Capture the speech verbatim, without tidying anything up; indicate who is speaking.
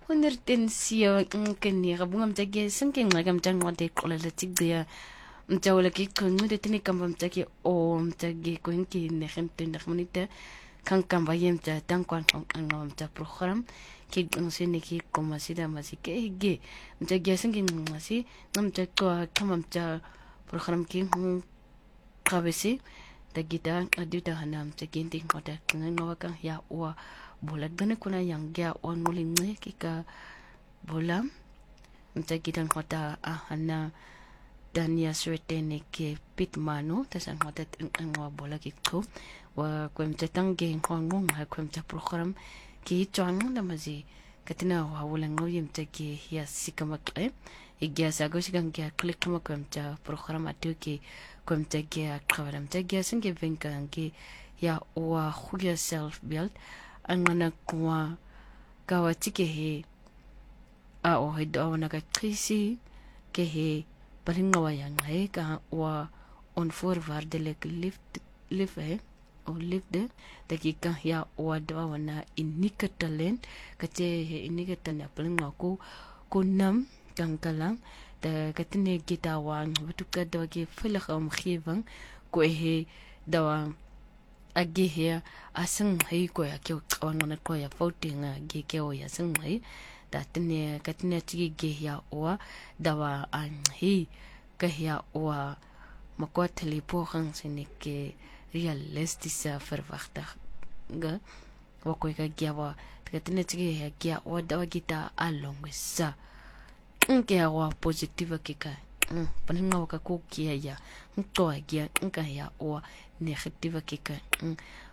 Speaker 1: ونرتنسيو كني غبوغم تاكي سنكين غاكم تان غادي قولا تيغيا متاولا كي كون تني كم متاكي او متاكي كون كي نخم تنخمنيتا كان كان بايم تا تان كون كان متا بروغرام كي نسيني كي كوما سيدا ماسي كي جي متاكي سنكين ماسي نمتا كم متا بروغرام كي قابسي تاكيتا اديتا هنا متاكي تين كوتا كان نوكا يا وا bola gana kuna yang gya on mulingne kika bola mtagitan kota ahana dania swetene ke pitmano tasan kota ngwa bola kiko wa kwemta tange ngong ha kwemta program ki chang na mazi katina wa wala ngoyim take ya sikamakle igya sago sigang gya click kama kwemta program atuki kwemta gya kawaram tagya singe venka ngi ya wa khuya self build angana kwa kawa tike he a o he do na ka trisi ke he paringa wa yang he ka wa on forward de lek lift lift he o lift de dakika ya wa do wana inika talent ka te he inika talent paringa ko kunam kangkalang da katine kita wa butuka do ke filakh am khivang ko he dawa agi here asang hai ko ya ke kawan na ko ya voting agi ke o ya sang hai datne katne chi ge ya o dawa an hi ka ya o makwatli po khang sine ke realistische verwachting ga wa ko ka ge wa katne chi ge ya ge o dawa kita along sa nke wa positive ke ka paninga ka ko kia ya nto ya nka ya o negative ke ka